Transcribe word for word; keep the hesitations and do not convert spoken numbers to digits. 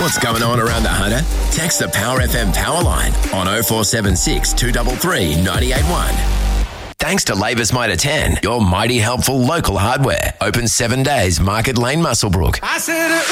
What's going on around the Hunter? Text the Power F M power line on oh four seven six, two three three, nine eight one. Thanks to Labour's Mitre ten, your mighty helpful local hardware. Open seven days, Market Lane, Muswellbrook. I said